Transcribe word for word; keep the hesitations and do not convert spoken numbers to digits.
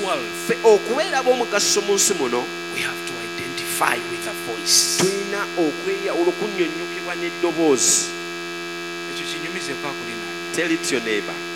world, ffe okubeera ab'omugaso mu nsi muno we have to identify with a voice. tulina okweyawula okunnyonnyokebwa n'eddoboozi. Ekyo kinyumizeko akulina. Tell it to your neighbor.